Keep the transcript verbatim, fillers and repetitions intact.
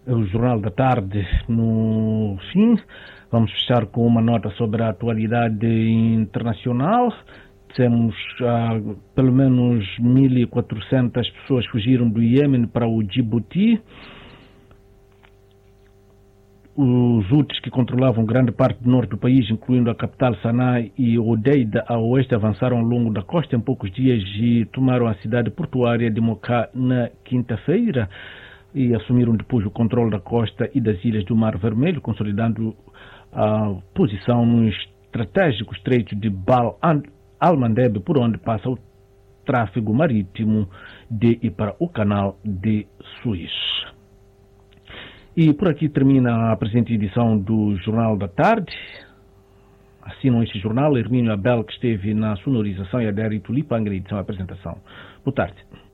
o Jornal da Tarde. No fim, vamos fechar com uma nota sobre a atualidade internacional. Temos ah, pelo menos mil e quatrocentas pessoas fugiram do Iêmen para o Djibouti. Os Houthis, que controlavam grande parte do norte do país, incluindo a capital Sanaa e Hodeida a oeste, avançaram ao longo da costa em poucos dias e tomaram a cidade portuária de Moká na quinta-feira e assumiram depois o controle da costa e das ilhas do Mar Vermelho, consolidando a posição no estratégico estreito de Bab al-Mandeb, por onde passa o tráfego marítimo de e para o canal de Suez. E por aqui termina a presente edição do Jornal da Tarde. Assinam este jornal Hermínio Abel, que esteve na sonorização, e Adérito Lipanga, na edição e apresentação. Boa tarde.